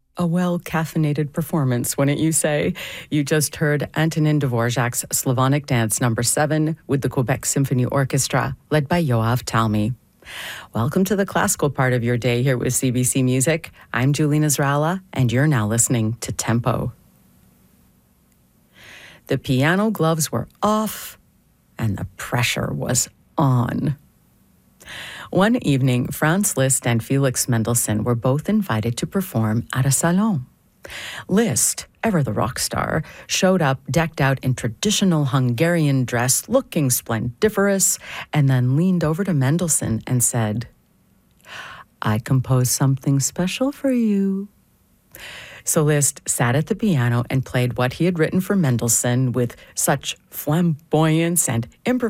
A well-caffeinated performance, wouldn't you say? You just heard Antonin Dvorak's Slavonic Dance No. 7 with the Quebec Symphony Orchestra, led by Yoav Talmy. Welcome to the classical part of your day here with CBC Music. I'm Julie Nasrallah, and you're now listening to Tempo. The piano gloves were off, and the pressure was on. One evening, Franz Liszt and Felix Mendelssohn were both invited to perform at a salon. Liszt, ever the rock star, showed up decked out in traditional Hungarian dress, looking splendiferous, and then leaned over to Mendelssohn and said, "I composed something special for you." So Liszt sat at the piano and played what he had written for Mendelssohn with such flamboyance and improvisation